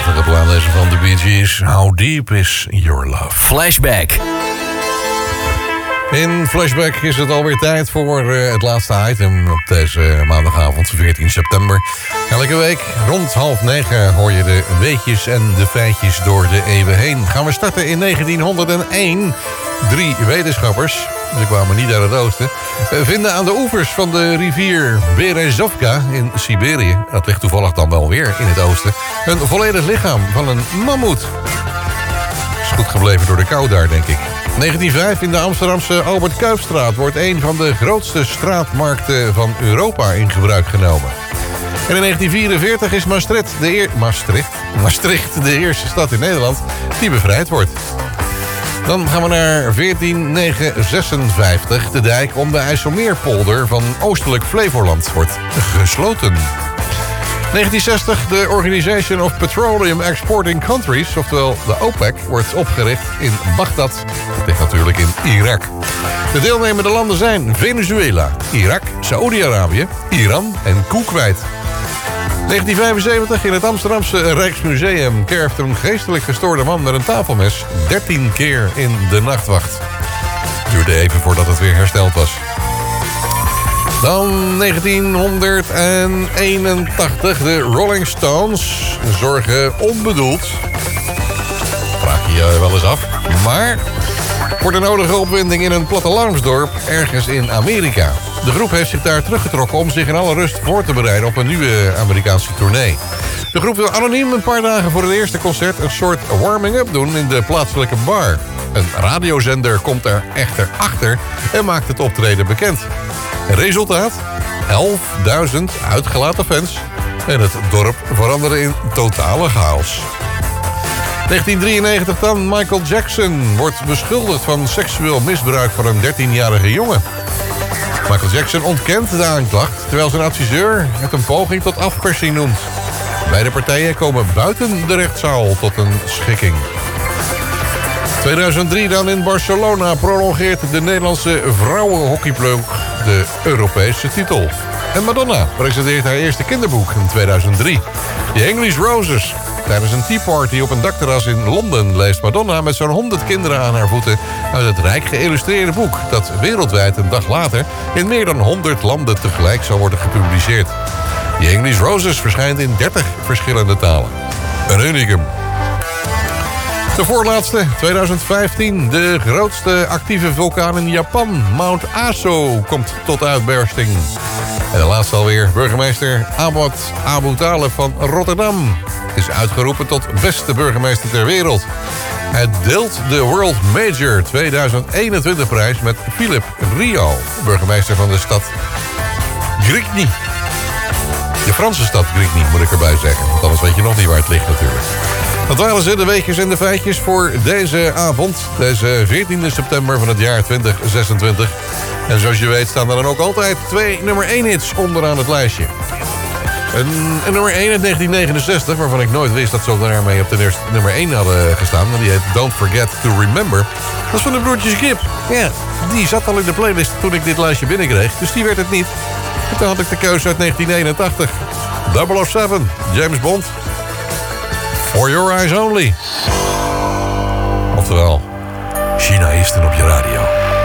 Prachtige plaat deze van de Bee Gees. How Deep Is Your Love? Flashback. In Flashback is het alweer tijd voor het laatste item op deze maandagavond, 14 september. Elke week rond 8:30 hoor je de weetjes en de feitjes door de eeuwen heen. Gaan we starten in 1901. 3 wetenschappers, ze kwamen niet uit het oosten, vinden aan de oevers van de rivier Berezovka in Siberië, dat ligt toevallig dan wel weer in het oosten, een volledig lichaam van een mammoet. Is goed gebleven door de kou daar, denk ik. 1905 in de Amsterdamse Albert Kuipstraat wordt een van de grootste straatmarkten van Europa in gebruik genomen. En in 1944 is Maastricht de eerste stad in Nederland die bevrijd wordt. Dan gaan we naar 14956. De dijk om de IJsselmeerpolder van oostelijk Flevoland wordt gesloten. 1960, de Organization of Petroleum Exporting Countries, oftewel de OPEC, wordt opgericht in Bagdad. Dat ligt natuurlijk in Irak. De deelnemende landen zijn Venezuela, Irak, Saoedi-Arabië, Iran en Koeweit. 1975, in het Amsterdamse Rijksmuseum kerft een geestelijk gestoorde man met een tafelmes 13 keer in de nachtwacht. Duurde even voordat het weer hersteld was. Dan 1981, de Rolling Stones zorgen onbedoeld, vraag je je wel eens af, maar voor de nodige opwinding in een plattelandsdorp ergens in Amerika. De groep heeft zich daar teruggetrokken om zich in alle rust voor te bereiden op een nieuwe Amerikaanse tournee. De groep wil anoniem een paar dagen voor het eerste concert een soort warming-up doen in de plaatselijke bar. Een radiozender komt er echter achter en maakt het optreden bekend. Resultaat? 11.000 uitgelaten fans en het dorp veranderde in totale chaos. 1993 dan. Michael Jackson wordt beschuldigd van seksueel misbruik van een 13-jarige jongen. Michael Jackson ontkent de aanklacht, terwijl zijn adviseur het een poging tot afpersing noemt. Beide partijen komen buiten de rechtszaal tot een schikking. 2003 dan in Barcelona prolongeert de Nederlandse vrouwenhockeyploeg de Europese titel. En Madonna presenteert haar eerste kinderboek in 2003. The English Roses. Tijdens een tea party op een dakterras in Londen leest Madonna met zo'n 100 kinderen aan haar voeten uit het rijk geïllustreerde boek dat wereldwijd een dag later in meer dan 100 landen tegelijk zal worden gepubliceerd. The English Roses verschijnt in 30 verschillende talen. Een unicum. De voorlaatste, 2015. De grootste actieve vulkaan in Japan, Mount Aso, komt tot uitbarsting. En de laatste alweer, burgemeester Abu Taleb van Rotterdam is uitgeroepen tot beste burgemeester ter wereld. Hij deelt de World Major 2021 prijs met Philip Rio, burgemeester van de stad Grigny. De Franse stad Grigny, moet ik erbij zeggen. Want anders weet je nog niet waar het ligt natuurlijk. Dat waren ze, de weetjes en de feitjes voor deze avond. Deze 14 september van het jaar 2026. En zoals je weet staan er dan ook altijd 2 nummer 1 hits onderaan het lijstje. Een nummer 1 uit 1969, waarvan ik nooit wist dat ze daarmee op de nummer 1 hadden gestaan. En die heet Don't Forget to Remember. Dat is van de broertjes Gibb. Ja, die zat al in de playlist toen ik dit lijstje binnenkreeg. Dus die werd het niet. En toen had ik de keuze uit 1981. 007, James Bond. For Your Eyes Only. Oftewel, China Eastern op je radio.